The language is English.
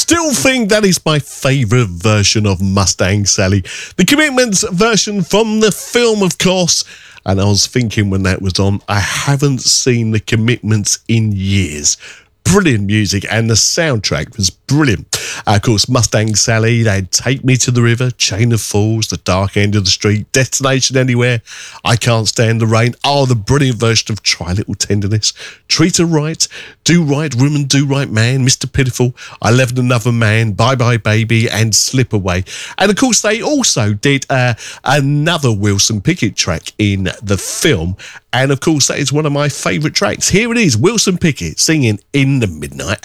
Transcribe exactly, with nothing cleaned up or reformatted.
still think that is my favourite version of Mustang Sally. The Commitments version from the film, of course. And I was thinking when that was on, I haven't seen The Commitments in years. Brilliant music, and the soundtrack was brilliant. Uh, of course, Mustang Sally, they had Take Me to the River, Chain of Fools, The Dark End of the Street, Destination Anywhere, I Can't Stand the Rain. Oh, the brilliant version of Try Little Tenderness, Treat Her Right, Do Right Woman, Do Right Man, Mister Pitiful, I Love Another Man, Bye Bye Baby, and Slip Away. And of course, they also did uh, another Wilson Pickett track in the film. And of course, that is one of my favourite tracks. Here it is, Wilson Pickett singing In the Midnight